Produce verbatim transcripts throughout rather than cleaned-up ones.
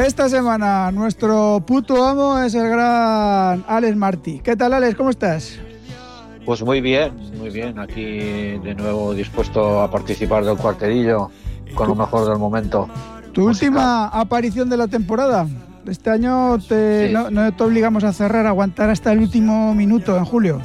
Esta semana nuestro puto amo es el gran Alex Martí. ¿Qué tal, Alex? ¿Cómo estás? Pues muy bien, muy bien. Aquí de nuevo dispuesto a participar del cuarterillo con lo mejor del momento. Tu musical. Última aparición de la temporada. Este año te, Sí. no, no te obligamos a cerrar, a aguantar hasta el último minuto en julio.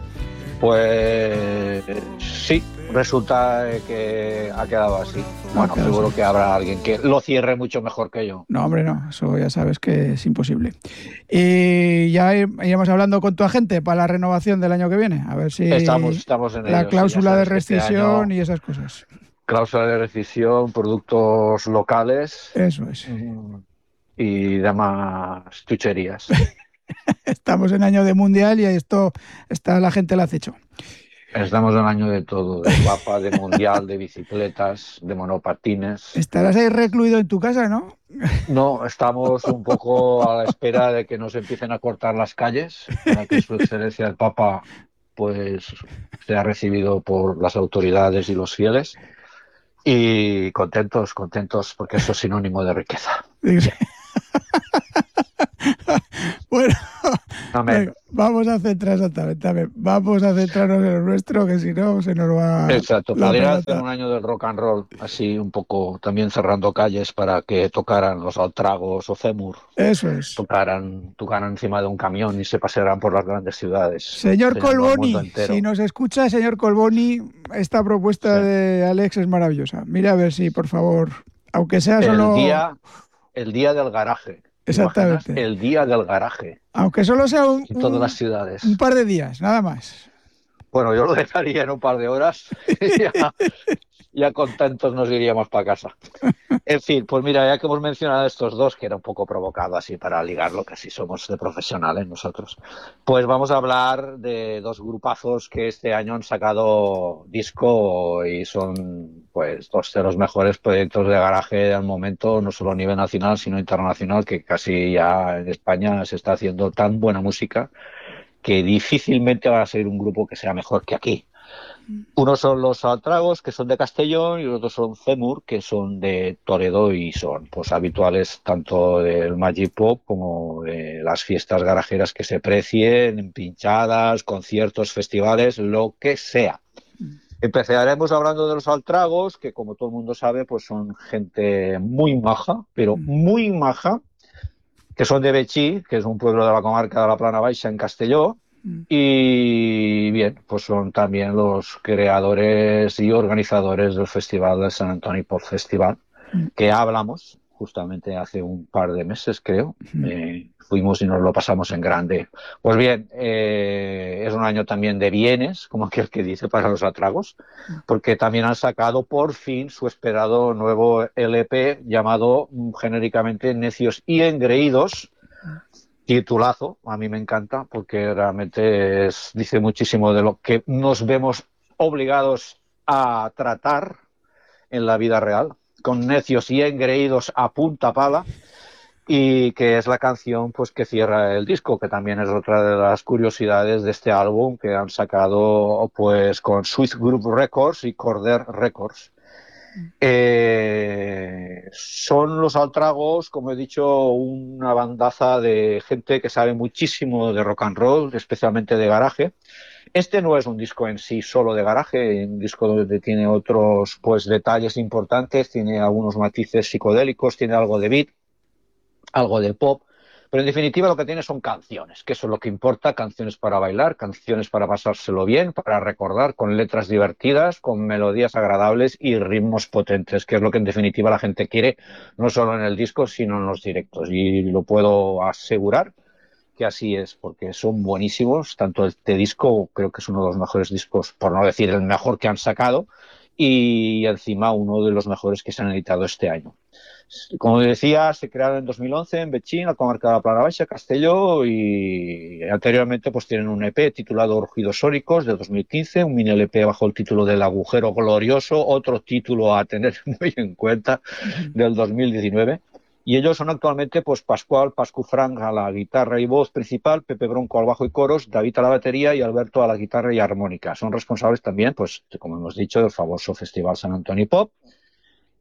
Pues sí, resulta que ha quedado así. Bueno, quedado seguro así. que habrá alguien que lo cierre mucho mejor que yo. No, hombre, no, eso ya sabes que es imposible. Y ya iremos hablando con tu agente para la renovación del año que viene, a ver si Estamos, estamos en la ello. Sí, ya cláusula de sabes que este rescisión año y esas cosas. cláusula de rescisión, productos locales Eso es. mm, y demás chucherías. Estamos en año de mundial y esto está la gente lo ha hecho. Estamos en el año de todo, de papa, de mundial, de bicicletas, de monopatines. Estarás ahí recluido en tu casa, ¿no? No, estamos un poco a la espera de que nos empiecen a cortar las calles para que Su Excelencia el Papa pues sea recibido por las autoridades y los fieles. Y contentos, contentos, porque eso es sinónimo de riqueza. Bueno, Amén. venga, vamos a centrar exactamente, a ver, vamos a centrarnos en lo nuestro, que si no se nos va Exacto, la podría hacer pelota. un año del rock and roll, así un poco también cerrando calles para que tocaran los Altragos o Femur, Eso es. tocaran, tocaran encima de un camión y se pasearan por las grandes ciudades, Señor enseñando al mundo Colboni, si entero. nos escucha, señor Colboni, esta propuesta Sí. de Alex es maravillosa. Mira a ver si, por favor, aunque sea El solo... día, el día del garaje. ¿Te imaginas? Exactamente. El día del garaje Aunque solo sea un, en todas las un, un ciudades. par de días, nada más. Bueno, yo lo dejaría en un par de horas y ya, ya contentos nos iríamos para casa. En fin, pues mira, ya que hemos mencionado estos dos, que era un poco provocado así para ligarlo, que así somos de profesionales nosotros, pues vamos a hablar de dos grupazos que este año han sacado disco y son pues dos de los mejores proyectos de garaje del momento, no solo a nivel nacional, sino internacional, que casi ya en España se está haciendo tan buena música que difícilmente va a ser un grupo que sea mejor que aquí. Unos son los Altragos, que son de Castellón, y los otros son Femur, que son de Toledo y son pues habituales tanto del Magic Pop como de las fiestas garajeras que se precien, pinchadas, conciertos, festivales, lo que sea. Empezaremos hablando de los Altragos, que como todo el mundo sabe, pues son gente muy maja, pero muy maja, que son de Betxí, que es un pueblo de la comarca de la Plana Baixa en Castelló. Y bien, pues son también los creadores y organizadores del Festival del San Antoni Pop Festival, que hablamos justamente hace un par de meses, creo. Eh, fuimos y nos lo pasamos en grande. Pues bien, eh, es un año también de bienes, como aquel que dice, para los Altragos, porque también han sacado por fin su esperado nuevo L P llamado genéricamente Necios y Engreídos. Titulazo, a mí me encanta porque realmente es, dice muchísimo de lo que nos vemos obligados a tratar en la vida real, con necios y engreídos a punta pala, y que es la canción pues que cierra el disco, que también es otra de las curiosidades de este álbum que han sacado pues con Swiss Group Records y Corder Records. Eh, son los Altragos, como he dicho, una bandaza de gente que sabe muchísimo de rock and roll, especialmente de garaje. Este no es un disco en sí solo de garaje, es un disco donde tiene otros pues detalles importantes, tiene algunos matices psicodélicos, tiene algo de beat, algo de pop, pero en definitiva lo que tiene son canciones, que eso es lo que importa, canciones para bailar, canciones para pasárselo bien, para recordar, con letras divertidas, con melodías agradables y ritmos potentes, que es lo que en definitiva la gente quiere, no solo en el disco, sino en los directos. Y lo puedo asegurar que así es, porque son buenísimos, tanto este disco, creo que es uno de los mejores discos, por no decir el mejor que han sacado, y encima uno de los mejores que se han editado este año. Como decía, se crearon en dos mil once en Betxín, la comarca de la Plana Baixa, Castelló, y anteriormente pues tienen un E P titulado Rugidos Sóricos de dos mil quince, un mini L P bajo el título del Agujero Glorioso, otro título a tener muy en cuenta, del dos mil diecinueve. Y ellos son actualmente pues Pascual Pascu Frank a la guitarra y voz principal, Pepe Bronco al bajo y coros, David a la batería y Alberto a la guitarra y armónica. Son responsables también, pues como hemos dicho, del famoso Festival San Antoni Pop.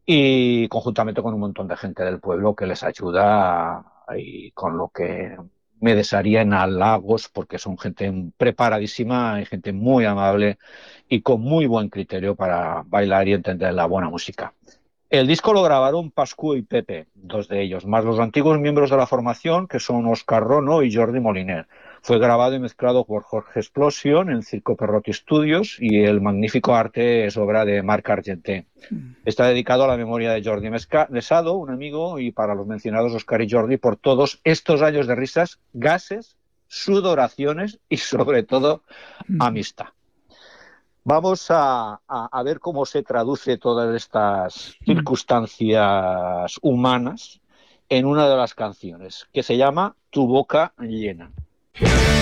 y conjuntamente con un montón de gente del pueblo que les ayuda y con lo que me desearía en halagos porque son gente preparadísima y gente muy amable y con muy buen criterio para bailar y entender la buena música. El disco lo grabaron Pascu y Pepe, dos de ellos, más los antiguos miembros de la formación, que son Óscar Rono y Jordi Moliner. Fue grabado y mezclado por Jorge Explosion en Circo Perrotti Studios y el magnífico arte es obra de Marc Argenté. Está dedicado a la memoria de Jordi Mesado, un amigo, y para los mencionados Óscar y Jordi por todos estos años de risas, gases, sudoraciones y sobre todo amistad. Vamos a, a, a ver cómo se traduce todas estas circunstancias humanas en una de las canciones, que se llama Tu boca llena.